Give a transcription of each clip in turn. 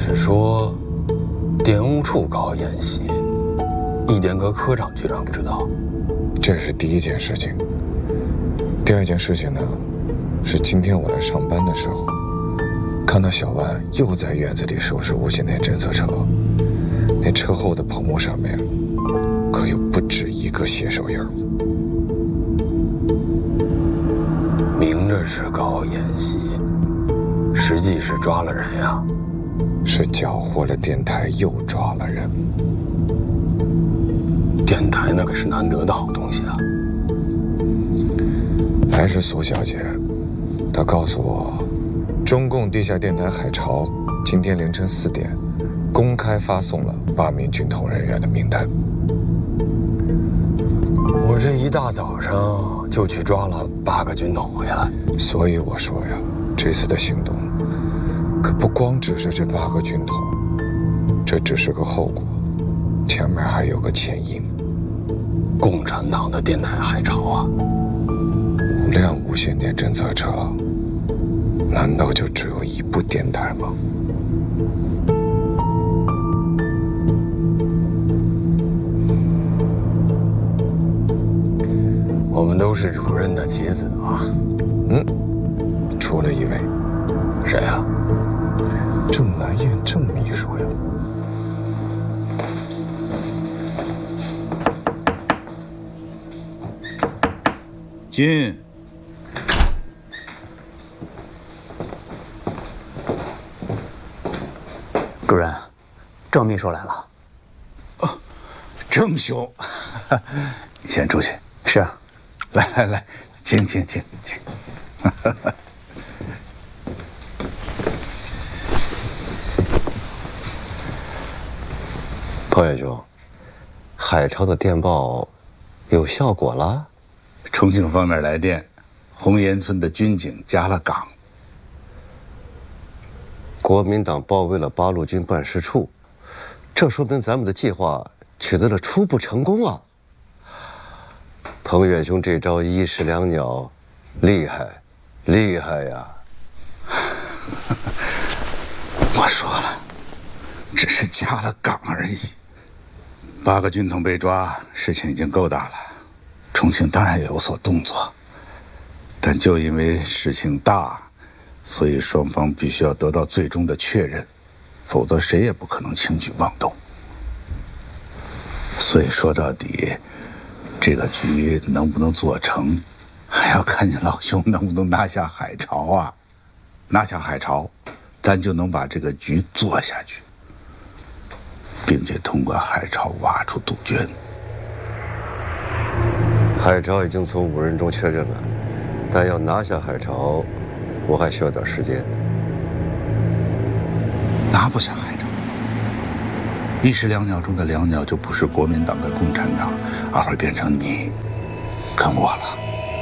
是说，电务处搞演习，一点阁科长居然不知道？ 这是第一件事情。第二件事情呢，是今天我来上班的时候，看到小万又在院子里收拾无线电侦测车，那车后的棚幕上面可有不止一个血手印。 明着是搞演习，实际是抓了人呀。 是缴获了电台，又抓了人。 电台那可是难得的好东西啊。 还是苏小姐，她告诉我，中共地下电台海潮今天凌晨4点公开发送了8名军统人员的名单。 我这一大早上就去抓了8个军统回来。 所以我说呀，这次的行动可不光只是这8个军统，这只是个后果，前面还有个前因。 共产党的电台海潮啊 ，5辆无线电侦测车，难道就只有1部电台吗？ 我们都是主任的棋子啊。 出了一位。 谁啊？ 郑兰燕郑秘书呀。 进。 主任，郑秘书来了。 哦，郑兄，你先出去。 是。 来，请。 彭远兄，海潮的电报有效果了？ 重庆方面来电，红岩村的军警加了岗。 国民党包围了八路军办事处，这说明咱们的计划取得了初步成功啊！彭远兄这招一石两鸟，厉害呀！ 我说了，只是加了岗而已。8个军统被抓，事情已经够大了。重庆当然也有所动作，但就因为事情大，所以双方必须要得到最终的确认，否则谁也不可能轻举妄动。所以说到底，这个局能不能做成，还要看你老兄能不能拿下海潮啊！拿下海潮，咱就能把这个局做下去，并且通过海潮挖出杜鹃。 海潮已经从5人中确认了，但要拿下海潮，我还需要点时间。 拿不下海潮，一石两鸟中的两鸟就不是国民党跟共产党，而会变成你跟我了。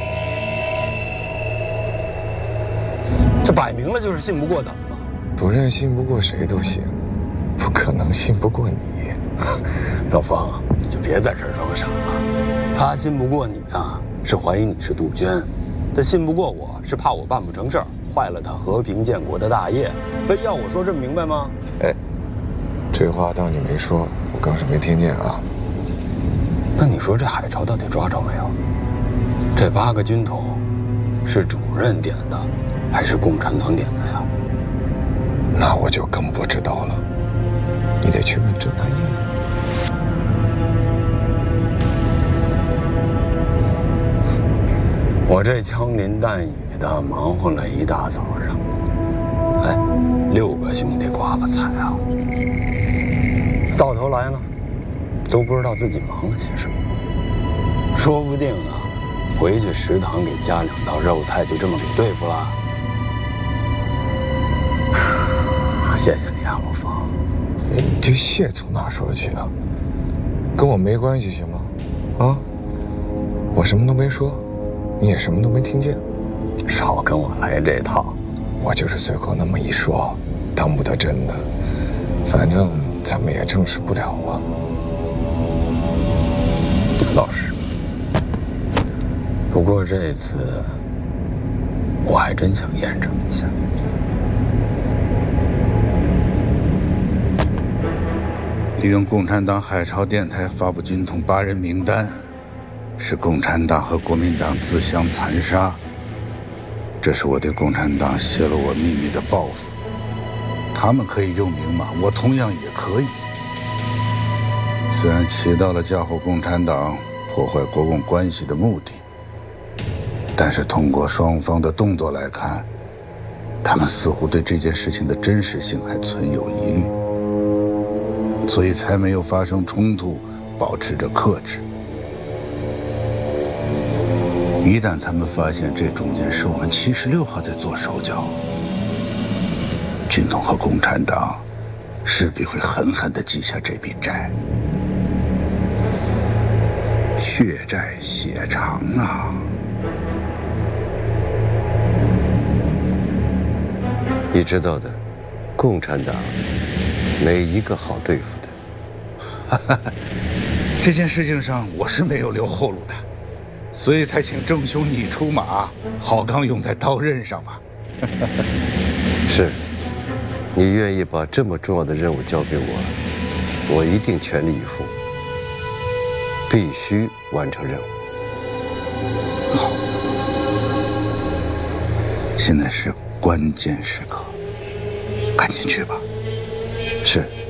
这摆明了就是信不过，怎么了？ 主任信不过谁都行，不可能信不过你。 老方，你就别在这儿装傻了。他信不过你啊，是怀疑你是杜鹃；他信不过我，是怕我办不成事儿，坏了他和平建国的大业。非要我说这么明白吗？ 哎，这话当你没说，我更是没听见啊。 那你说这海潮到底抓着没有？这8个军统是主任点的，还是共产党点的呀？ 那我就更不知道了，你得去问郑兰燕。 我这枪林弹雨的忙活了一大早上，哎，6个兄弟挂了彩啊！到头来呢，都不知道自己忙了些什么。说不定啊，回去食堂给加2道肉菜，就这么给对付了。谢谢你啊，老方。 你这谢从哪说起啊？跟我没关系行吗？啊，我什么都没说，你也什么都没听见。 少跟我来这套， 我就是随口那么一说，当不得真的。反正咱们也证实不了啊。 老实。不过这次，我还真想验证一下。 利用共产党海潮电台发布军统8人名单，使共产党和国民党自相残杀。这是我对共产党泄露我秘密的报复。他们可以用明码，我同样也可以。虽然起到了嫁祸共产党、破坏国共关系的目的，但是通过双方的动作来看，他们似乎对这件事情的真实性还存有疑虑，所以才没有发生冲突，保持着克制。一旦他们发现这中间是我们76号在做手脚，军统和共产党势必会狠狠地记下这笔债。血债血偿啊！ 你知道的，共产党没一个好对付的。 这件事情上我是没有留后路的，所以才请郑兄你出马，好钢用在刀刃上嘛。 是，你愿意把这么重要的任务交给我，我一定全力以赴，必须完成任务。 好，现在是关键时刻，赶紧去吧。 是。